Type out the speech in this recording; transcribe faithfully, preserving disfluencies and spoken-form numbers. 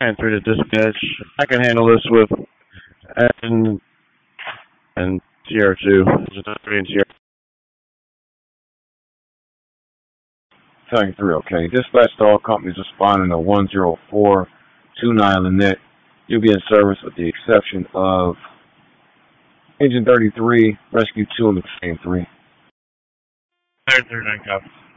And through the dispatch, I can handle this with and and T R two. Tank three, okay. Dispatch to all companies responding to one zero four two nine Lynette. You'll be in service with the exception of Engine thirty-three, Rescue two, and the same three. thirty-three, nine copies.